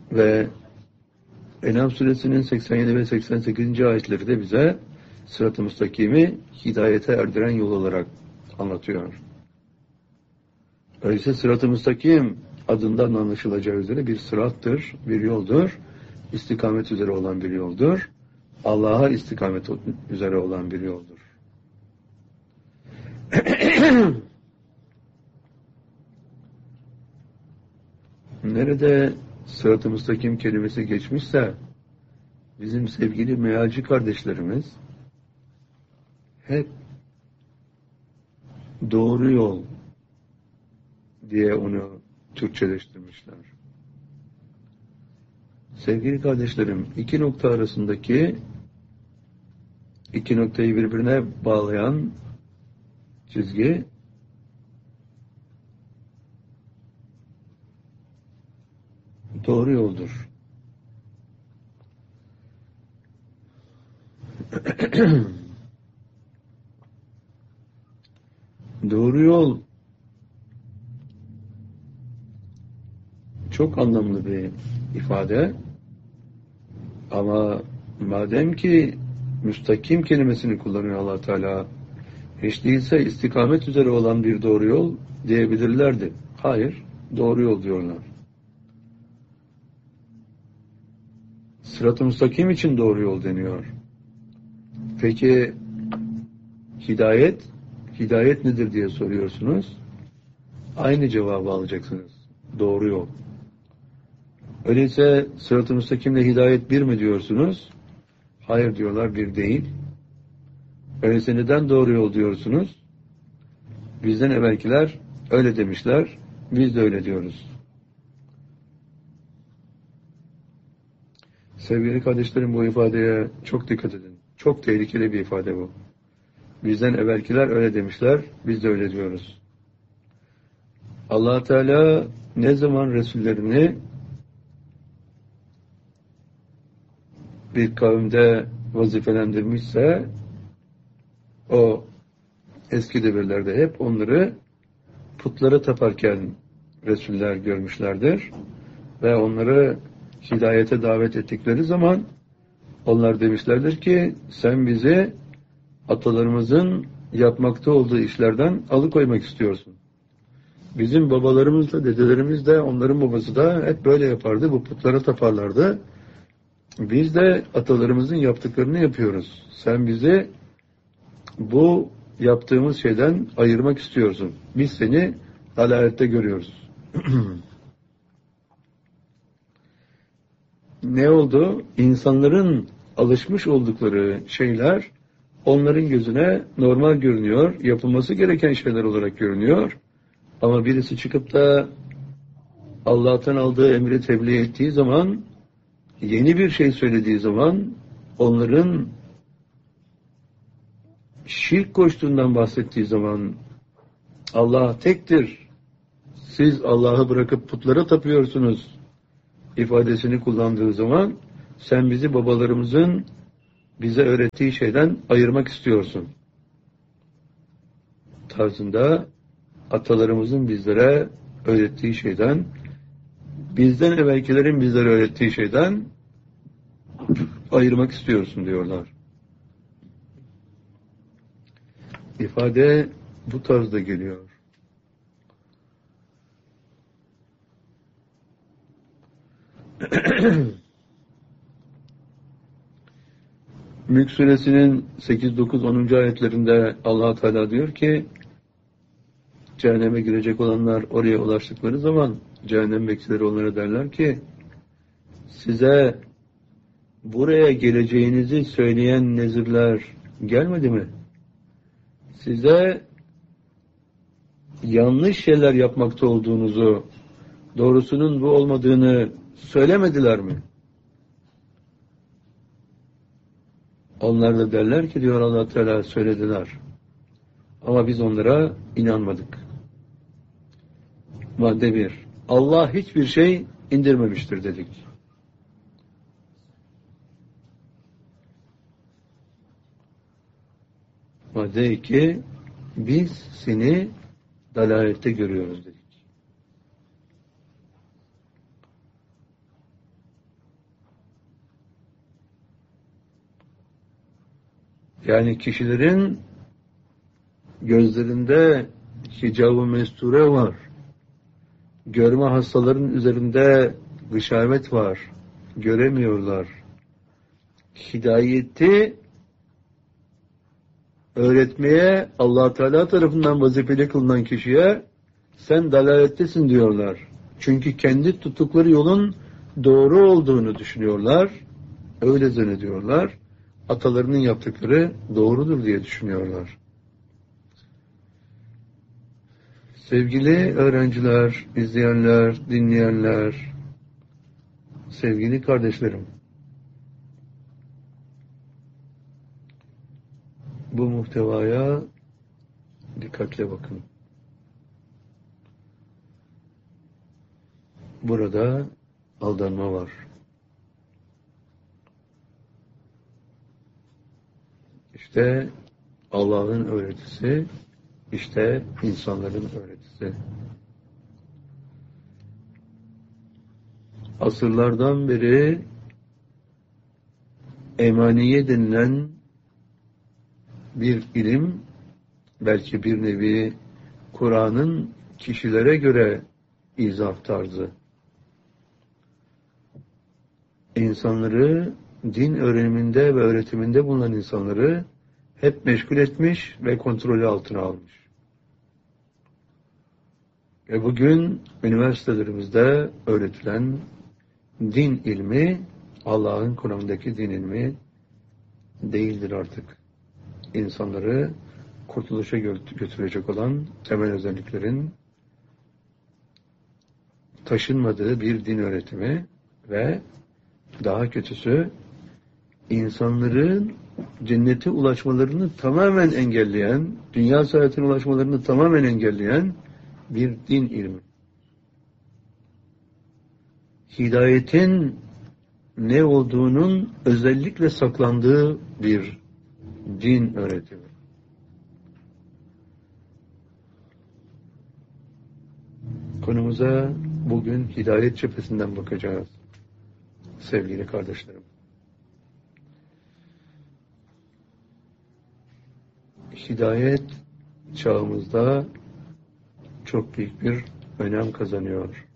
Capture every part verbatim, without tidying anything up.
Ve En'am suresinin seksen yedi ve seksen sekizinci ayetleri de bize sırat-ı müstakimi hidayete erdiren yol olarak anlatıyor. Öyleyse sırat-ı müstakim adından anlaşılacağı üzere bir sırattır, bir yoldur. İstikamet üzere olan bir yoldur. Allah'a istikamet üzere olan bir yoldur. Nerede sırat-ı müstakim kelimesi geçmişse bizim sevgili mealci kardeşlerimiz hep doğru yol diye onu Türkçeleştirmişler. Sevgili kardeşlerim, iki nokta arasındaki iki noktayı birbirine bağlayan çizgi doğru yoldur. Doğru yol çok anlamlı bir ifade ama madem ki müstakim kelimesini kullanıyor Allah Teala, hiç değilse istikamet üzere olan bir doğru yol diyebilirlerdi. Hayır, doğru yol diyorlar. Sırat-ı müstakim için doğru yol deniyor. Peki hidayet, hidayet nedir diye soruyorsunuz. Aynı cevabı alacaksınız. Doğru yol. Öyleyse sırat-ı müstakimle hidayet bir mi diyorsunuz? Hayır diyorlar, bir değil. Öyleyse neden doğru yol diyorsunuz? Bizden evvelkiler öyle demişler, biz de öyle diyoruz. Sevgili kardeşlerim, bu ifadeye çok dikkat edin. Çok tehlikeli bir ifade bu. Bizden evvelkiler öyle demişler, biz de öyle diyoruz. Allah Teala ne zaman Resullerini bir kavimde vazifelendirmişse o eski devirlerde hep onları putlara taparken Resuller görmüşlerdir ve onları hidayete davet ettikleri zaman onlar demişlerdir ki sen bizi atalarımızın yapmakta olduğu işlerden alıkoymak istiyorsun. Bizim babalarımız da dedelerimiz de onların babası da hep böyle yapardı. Bu putlara taparlardı. Biz de atalarımızın yaptıklarını yapıyoruz. Sen bizi bu yaptığımız şeyden ayırmak istiyorsun. Biz seni dalalette görüyoruz. Ne oldu? İnsanların alışmış oldukları şeyler onların gözüne normal görünüyor. Yapılması gereken şeyler olarak görünüyor. Ama birisi çıkıp da Allah'tan aldığı emri tebliğ ettiği zaman, yeni bir şey söylediği zaman onların şirk koştuğundan bahsettiği zaman Allah tektir, siz Allah'ı bırakıp putlara tapıyorsunuz ifadesini kullandığı zaman sen bizi babalarımızın bize öğrettiği şeyden ayırmak istiyorsun tarzında atalarımızın bizlere öğrettiği şeyden, bizden evvelkilerin bizlere öğrettiği şeyden ayırmak istiyorsun diyorlar. İfade bu tarzda geliyor. Mülk Suresinin sekiz, dokuz, onuncu ayetlerinde Allah Teala diyor ki cehenneme girecek olanlar oraya ulaştıkları zaman cehennem bekçileri onlara derler ki size buraya geleceğinizi söyleyen nezirler gelmedi mi? Size yanlış şeyler yapmakta olduğunuzu, doğrusunun bu olmadığını söylemediler mi? Onlar da derler ki diyor Allah Teala söylediler. Ama biz onlara inanmadık. Madde bir. Allah hiçbir şey indirmemiştir dedik. Madde iki. Biz seni dalalette görüyoruz dedik. Yani kişilerin gözlerinde hicab-ı mesture var. Görme hastaların üzerinde gışavet var. Göremiyorlar. Hidayeti öğretmeye Allah Teala tarafından vazifeli kılınan kişiye sen dalalettesin diyorlar. Çünkü kendi tuttukları yolun doğru olduğunu düşünüyorlar. Öyle zannediyorlar. Atalarının yaptıkları doğrudur diye düşünüyorlar. Sevgili öğrenciler, izleyenler, dinleyenler, sevgili kardeşlerim, bu muhtevaya dikkatle bakın. Burada aldanma var. İşte Allah'ın öğretisi, işte insanların öğretisi. Asırlardan beri emaniye denilen bir ilim, belki bir nevi Kur'an'ın kişilere göre izah tarzı. İnsanları, din öğreniminde ve öğretiminde bulunan insanları hep meşgul etmiş ve kontrolü altına almış. Ve bugün üniversitelerimizde öğretilen din ilmi, Allah'ın Kur'an'daki din ilmi değildir artık. İnsanları kurtuluşa götürecek olan temel özelliklerin taşınmadığı bir din öğretimi ve daha kötüsü insanların cennete ulaşmalarını tamamen engelleyen, dünya saadetine ulaşmalarını tamamen engelleyen bir din ilmi. Hidayetin ne olduğunun özellikle saklandığı bir din öğretimi. Konumuza bugün hidayet cephesinden bakacağız sevgili kardeşlerim. Hidayet çağımızda çok büyük bir önem kazanıyor.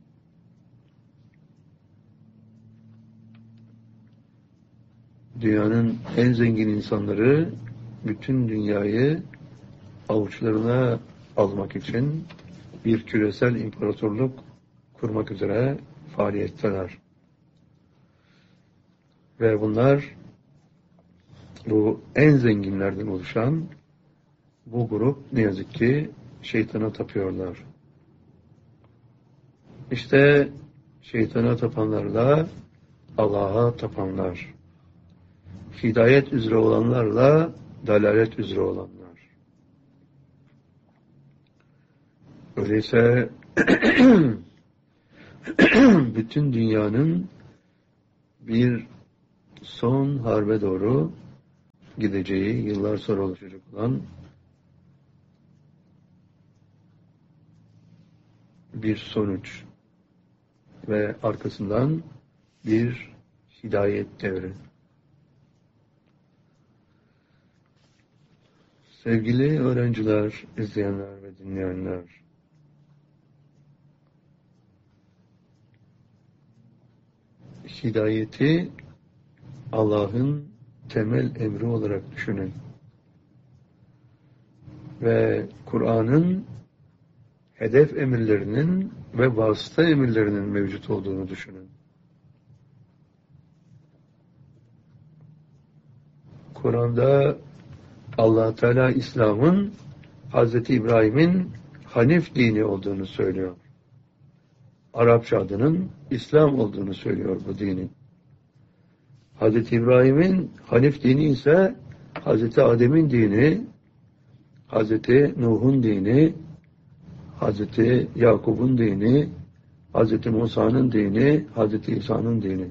Dünyanın en zengin insanları bütün dünyayı avuçlarına almak için bir küresel imparatorluk kurmak üzere faaliyetteler. Ve bunlar bu en zenginlerden oluşan bu grup ne yazık ki şeytana tapıyorlar. İşte şeytana tapanlarla Allah'a tapanlar. Hidayet üzere olanlarla dalalet üzere olanlar. Öyleyse bütün dünyanın bir son harbe doğru gideceği, yıllar sonra oluşacak olan bir sonuç ve arkasından bir hidayet devri. Sevgili öğrenciler, izleyenler ve dinleyenler, hidayeti Allah'ın temel emri olarak düşünün. Ve Kur'an'ın hedef emirlerinin ve vasıta emirlerinin mevcut olduğunu düşünün. Kur'an'da Allah Teala İslam'ın Hazreti İbrahim'in Hanif dini olduğunu söylüyor. Arapça adının İslam olduğunu söylüyor bu dinin. Hazreti İbrahim'in Hanif dini ise Hazreti Adem'in dini, Hazreti Nuh'un dini, Hazreti Yakub'un dini, Hazreti Musa'nın dini, Hazreti İsa'nın dini.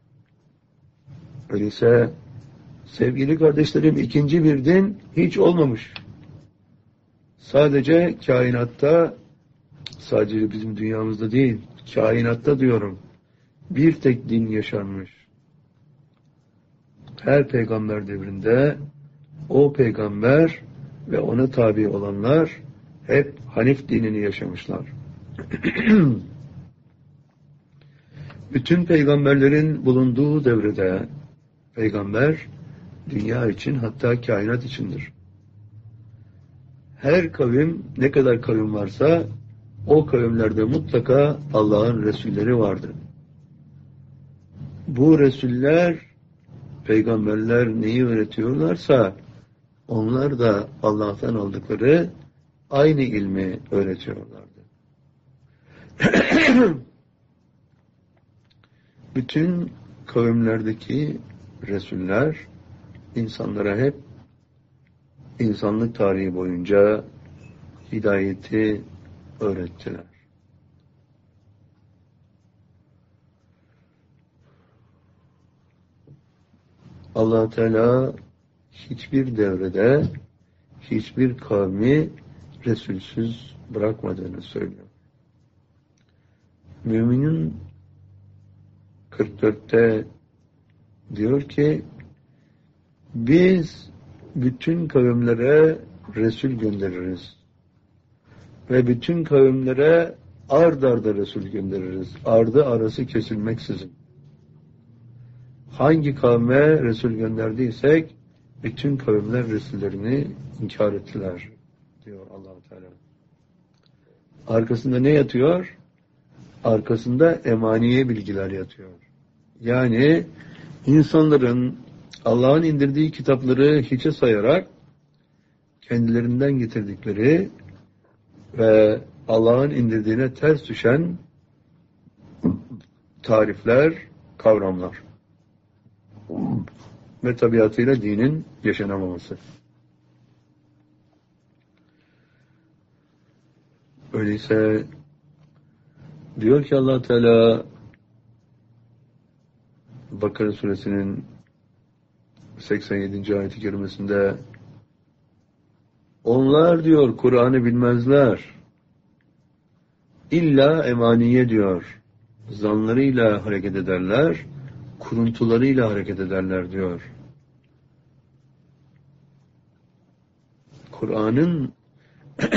Öyleyse sevgili kardeşlerim, ikinci bir din hiç olmamış. Sadece kainatta, sadece bizim dünyamızda değil, kainatta diyorum, bir tek din yaşanmış. Her peygamber devrinde o peygamber ve ona tabi olanlar hep Hanif dinini yaşamışlar. Bütün peygamberlerin bulunduğu devrede peygamber dünya için, hatta kainat içindir. Her kavim, ne kadar kavim varsa o kavimlerde mutlaka Allah'ın Resulleri vardır. Bu Resuller, peygamberler neyi öğretiyorlarsa onlar da Allah'tan aldıkları aynı ilmi öğretiyorlardı. Bütün kavimlerdeki Resuller insanlara hep insanlık tarihi boyunca hidayeti öğrettiler. Allah Teala hiçbir devrede hiçbir kavmi Resulsüz bırakmadığını söylüyor. Müminin kırk dörtte diyor ki biz bütün kavimlere Resul göndeririz. Ve bütün kavimlere ard arda Resul göndeririz. Ardı arası kesilmeksizin. Hangi kavme Resul gönderdiysek bütün kavimler Resullerini inkar ettiler diyor Allah-u Teala. Arkasında ne yatıyor? Arkasında emaniye bilgiler yatıyor. Yani insanların Allah'ın indirdiği kitapları hiçe sayarak kendilerinden getirdikleri ve Allah'ın indirdiğine ters düşen tarifler, kavramlar ve tabiatıyla dinin yaşanamaması. Öyleyse diyor ki Allah Teala Bakara suresinin seksen yedinci ayet-i kerimesinde onlar diyor Kur'an'ı bilmezler. İlla emaniye diyor. Zanlarıyla hareket ederler, kuruntularıyla hareket ederler diyor. Kur'an'ın